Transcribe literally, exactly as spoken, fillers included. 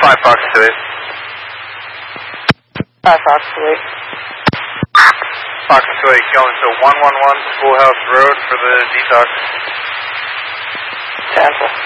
five Fox two eight. five Fox two eight. Fox two eight going to one one one Schoolhouse Road for the detox. Cancel.